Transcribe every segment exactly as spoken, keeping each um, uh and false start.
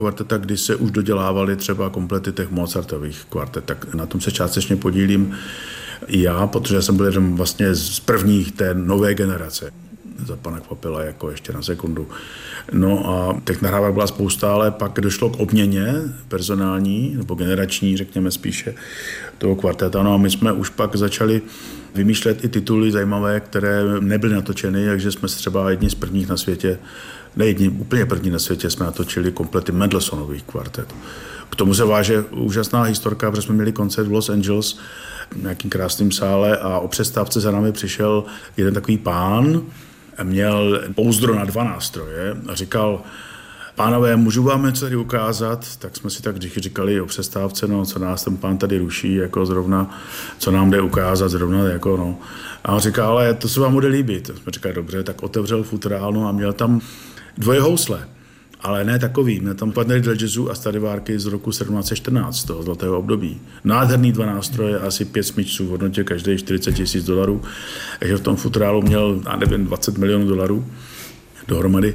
kvarteta, kdy se už dodělávaly třeba komplety těch Mozartových kvartet, tak na tom se částečně podílím i já, protože jsem byl jeden vlastně z prvních té nové generace. Za pana Kvapila jako ještě na sekundu. No a těch nahrávek byla spousta, ale pak došlo k obměně personální, nebo generační, řekněme spíše, toho kvarteta. No a my jsme už pak začali vymýšlet i tituly zajímavé, které nebyly natočeny, takže jsme třeba jedni z prvních na světě, ne jedni, úplně první na světě jsme natočili komplety Mendelsonových kvartet. K tomu se váže úžasná historka, protože jsme měli koncert v Los Angeles v nějakým krásným sále a o přestávce za námi přišel jeden takový pán, měl pouzdro na dva nástroje a říkal, pánové, můžu vám něco tady ukázat? Tak jsme si tak říkali o přestávce, no, co nás ten pán tady ruší, jako zrovna, co nám jde ukázat, zrovna, jako no. A on říkal, ale to se vám bude líbit. Tak jsme říkali, dobře, tak otevřel futurálnu a měl tam dvoje housle, ale ne takový. Měl tam partnery dla jazzu a Stradivariky z roku sedmnáct set čtrnáct, toho zlatého období. Nádherný dva nástroje, asi pět smyčců v hodnotě každý čtyřicet tisíc dolarů. Takže v tom futurálu měl, já nevím, dvacet milionů dolarů dohromady.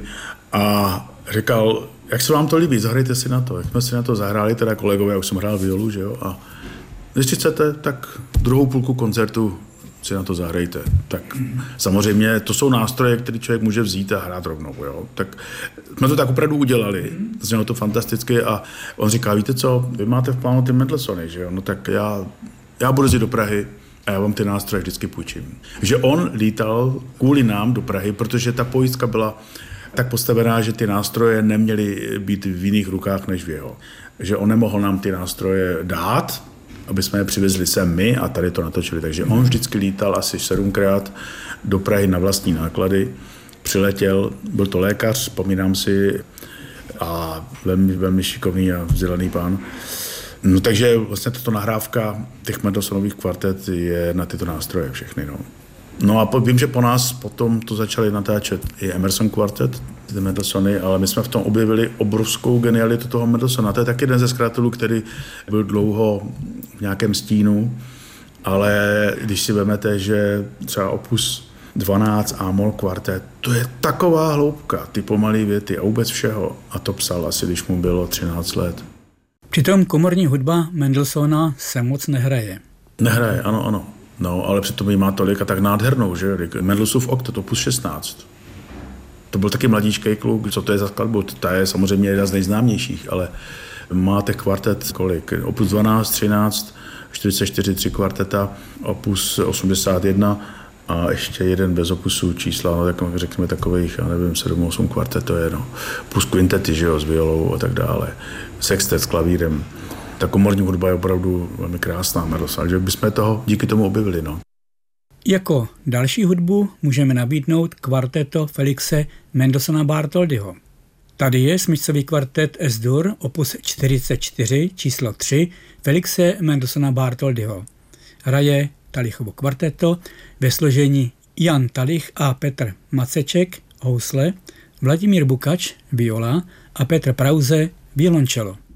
A říkal, jak se vám to líbí, zahrajte si na to. Jak jsme si na to zahráli, teda kolegové, já už jsem hrál violu, že jo, a když chcete, tak druhou půlku koncertu si na to zahrajte. Tak samozřejmě to jsou nástroje, které člověk může vzít a hrát rovnou, jo. Tak jsme to tak opravdu udělali, znělo to fantasticky a on říká, víte co, vy máte v plánu ty Mendelssohny, že jo, no tak já, já budu jít do Prahy a já vám ty nástroje vždycky půjčím. Že on lítal kvůli nám do Prahy, protože ta pojistka byla tak postavená, že ty nástroje neměly být v jiných rukách než v jeho. Že on nemohl nám ty nástroje dát, aby jsme je přivezli sem my a tady to natočili. Takže on vždycky lítal asi sedmkrát do Prahy na vlastní náklady, přiletěl, byl to lékař, vzpomínám si, a velmi, velmi šikovný a vzdělaný pán. No takže vlastně tato nahrávka těch Mendelssohnových kvartet je na tyto nástroje všechny. No. No a po, vím, že po nás potom to začali natáčet i Emerson kvartet, ty Mendelssohny, ale my jsme v tom objevili obrovskou genialitu toho Mendelssohna. To je taky jeden ze skladatelů, který byl dlouho v nějakém stínu, ale když si vezmete, že třeba opus dvanáct A-moll kvartet, to je taková hloubka, ty pomalé věty a vůbec všeho. A to psal asi, když mu bylo třináct let. Přitom komorní hudba Mendelssohna se moc nehraje. Nehraje, ano, ano. No, ale přitom jí má tolik a tak nádhernou, že? Mendelssohnův oktet, opus šestnáct. To byl taky mladíčkej kluk, co to je za skladbu? Ta je samozřejmě jedna z nejznámějších, ale máte kvartet kolik? Opus dvanáct, třináct, čtyřicet čtyři, tři kvarteta, opus osmdesát jedna a ještě jeden bez opusu čísla, no tak řekněme takových, já nevím, sedm, osm kvartet to je, no. Plus kvintety, že jo, s violou a tak dále. Sextet s klavírem. Ta komorní hudba je opravdu velmi krásná, Mendelssohn, že bychom toho díky tomu objevili, no. Jako další hudbu můžeme nabídnout kvarteto Felixe Mendelssohna Bartholdyho. Tady je smyčcový kvartet S-dur opus čtyřicet čtyři číslo tři Felixe Mendelssohna Bartholdyho. Hraje Talichovo kvarteto ve složení Jan Talich a Petr Maceček housle, Vladimír Bukač viola a Petr Prause violoncello.